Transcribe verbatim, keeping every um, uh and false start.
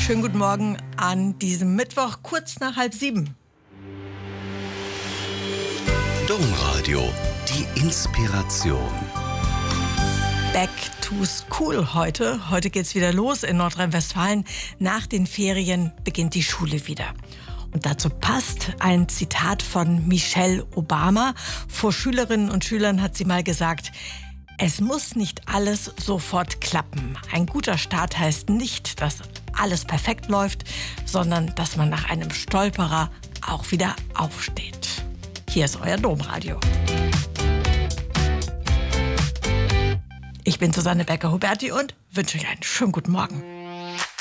Schönen guten Morgen an diesem Mittwoch, kurz nach halb sieben. Domradio, die Inspiration. Back to School heute. Heute geht's wieder los in Nordrhein-Westfalen. Nach den Ferien beginnt die Schule wieder. Und dazu passt ein Zitat von Michelle Obama. Vor Schülerinnen und Schülern hat sie mal gesagt: Es muss nicht alles sofort klappen. Ein guter Start heißt nicht, dass alles perfekt läuft, sondern dass man nach einem Stolperer auch wieder aufsteht. Hier ist euer Domradio. Ich bin Susanne Becker-Huberti und wünsche euch einen schönen guten Morgen.